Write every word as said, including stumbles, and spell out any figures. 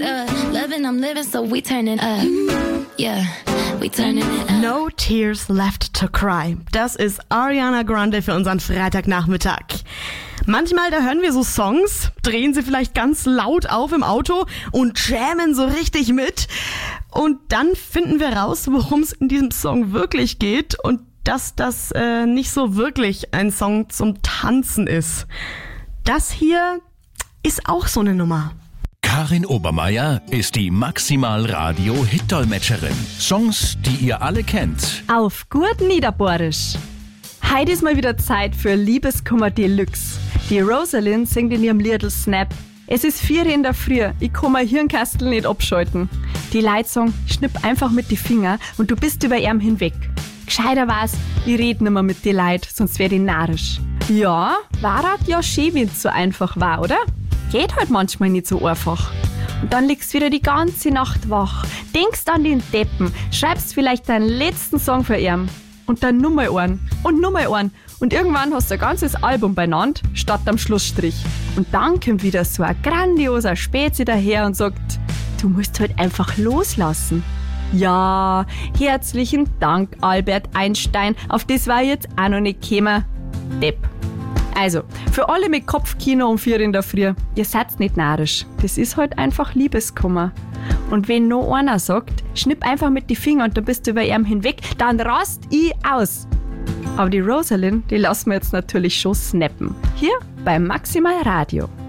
up. Loving, I'm living, so we turning up. Yeah, we turning it up. No Tears Left to Cry. Das ist Ariana Grande für unseren Freitagnachmittag. Manchmal, da hören wir so Songs, drehen sie vielleicht ganz laut auf im Auto und jammen so richtig mit. Und dann finden wir raus, worum es in diesem Song wirklich geht und dass das äh, nicht so wirklich ein Song zum Tanzen ist. Das hier ist auch so eine Nummer. Karin Obermeier ist die Maximal-Radio-Hit-Dolmetscherin. Songs, die ihr alle kennt. Auf gut Niederbohrisch. Heute ist mal wieder Zeit für Liebeskummer Deluxe. Die Rosalind singt in ihrem Liedl Snap. Es ist vier in der Früh, ich kann mein Hirnkastel nicht abschalten. Die Leute sagen, schnipp einfach mit die Finger und du bist über ihm hinweg. Gescheiter war's, ich red nimmer mit die Leid, sonst wär ich narrisch. Ja, war halt ja schön, wenn's so einfach war, oder? Geht halt manchmal nicht so einfach. Und dann liegst wieder die ganze Nacht wach, denkst an den Deppen, schreibst vielleicht deinen letzten Song für ihn. Und dann nochmal einen und nochmal einen. Und irgendwann hast du ein ganzes Album beieinander, statt am Schlussstrich. Und dann kommt wieder so ein grandioser Spezi daher und sagt, du musst halt einfach loslassen. Ja, herzlichen Dank, Albert Einstein. Auf das war ich jetzt auch noch nicht gekommen. Depp. Also, für alle mit Kopfkino um vier in der Früh, ihr seid nicht narrisch. Das ist halt einfach Liebeskummer. Und wenn noch einer sagt, schnipp einfach mit die Finger und dann bist du über ihm hinweg, dann rast ich aus. Aber die Rosalind, die lassen wir jetzt natürlich schon snappen. Hier beim Maximal Radio.